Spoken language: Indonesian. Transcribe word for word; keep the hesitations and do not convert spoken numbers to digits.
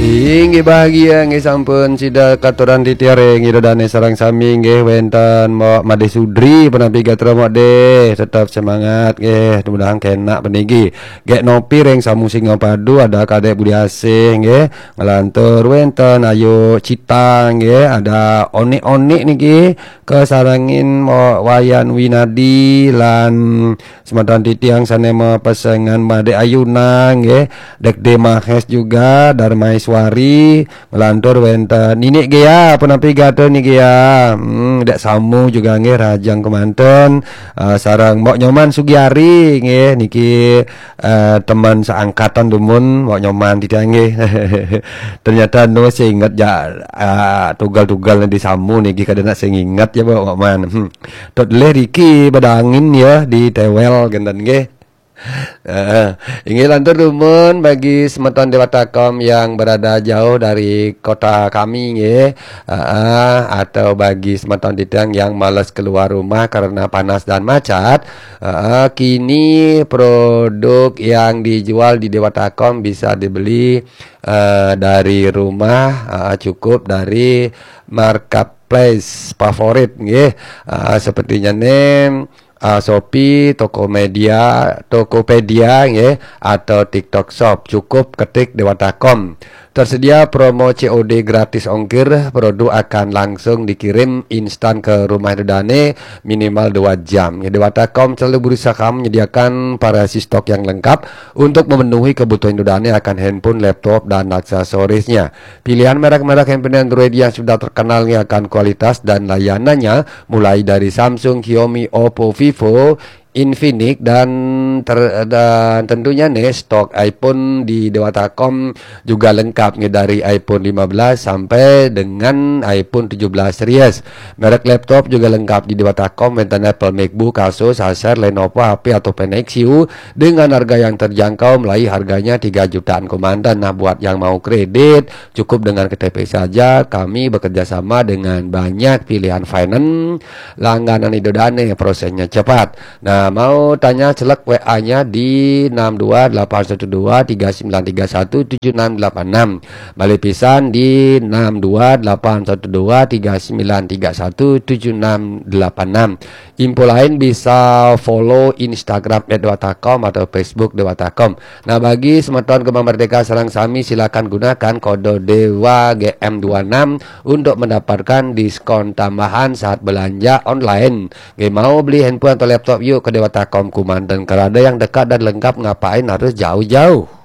Inggih bahagia nggih sampun sida katuran ditiare nggih dodane sareng sami nggih wenten Mbok Made Sudri penapi gatro mode tetap semangat nggih mudah-mudahan kenak peniki gek nopi ring samu singa padu ada Kadek Budi Asih nggih ngelantur wenten ayo Cita nggih ada onik-onik niki kesarangin Mbok Wayan Winadi lan semantan titiang sanema pasangan Made Ayuna nggih Dek De Mahes juga Darmaiswari melantur wenten ini gaya penapi gato nih gaya hmm, dak samu juga nggih Rajang Kemanten uh, sarang Mbok Nyoman Sugiari nggih niki uh, teman seangkatan dumun Mbok Nyoman tidak nggih ternyata no saya ingat ya uh, tugal-tugal di samu niki kadang saya ingat ya Mbok Man hmm. Tot le Riki badangin ya di Tewel genten nggih. Uh, ingin lantur dumun bagi semeton Dewatakom yang berada jauh dari kota kami nge, uh, uh, atau bagi semeton Didang yang malas keluar rumah karena panas dan macet, uh, uh, kini produk yang dijual di Dewatakom bisa dibeli uh, dari rumah, uh, cukup dari marketplace favorit nge, uh, sepertinya nih Uh, Shopee, Tokopedia, Tokopedia ya, atau TikTok Shop. Cukup ketik Dewatakom. Tersedia promo C O D gratis ongkir. Produk akan langsung dikirim instan ke rumah dodane minimal dua jam. Ya, Dewatakom selalu berusaha menyediakan variasi stok yang lengkap untuk memenuhi kebutuhan dodane akan handphone, laptop, dan aksesorisnya. Pilihan merek-merek handphone Android yang sudah terkenal akan kualitas dan layanannya mulai dari Samsung, Xiaomi, Oppo, Vivo, Infinix dan ter, dan tentunya nih stok iPhone di Dewatakom juga lengkap nih dari iPhone lima belas sampai dengan iPhone tujuh belas series. Merek laptop juga lengkap di Dewatakom, wenten Apple, MacBook, Asus, Acer, Lenovo, H P atau Pentium dengan harga yang terjangkau mulai harganya tiga jutaan komandan. Nah, buat yang mau kredit cukup dengan K T P saja. Kami bekerja sama dengan banyak pilihan finance langganan idodane, prosesnya cepat. Nah, mau tanya celek W A-nya di enam dua delapan satu dua tiga sembilan tiga satu tujuh enam delapan enam. Balik pisan di enam dua delapan satu dua tiga sembilan tiga satu tujuh enam delapan enam. Info lain bisa follow Instagram Dewatakom atau Facebook Dewatakom. Nah, bagi semeton Kembang Merdeka sareng sami silakan gunakan kode Dewa G M dua enam untuk mendapatkan diskon tambahan saat belanja online. Gak mau beli handphone atau laptop yuk ke Dewatakom Kumandan, karena ada yang dekat dan lengkap, ngapain harus jauh-jauh.